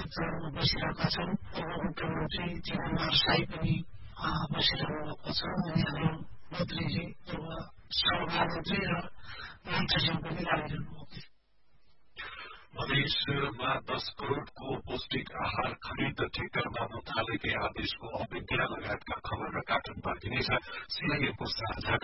चरणमा बसिरहेका छन्। पूर्व मुख्यमन्त्री जीवनकुमार साई पनि बसिरहनु भएको छ अनि हाम्रो मन्त्रीजी पूर्व श्रम मन्त्री र मन्त्रीज्यू पनि लागिरहनु भएको छ। मधेसमा 10 करोडको पौष्टिक आहार खरिद ठेक्कामा थालेकै आदेशको अवज्ञा लगायतका खबर र कार्टुन पर्खिनेछ। सिआइएको साझा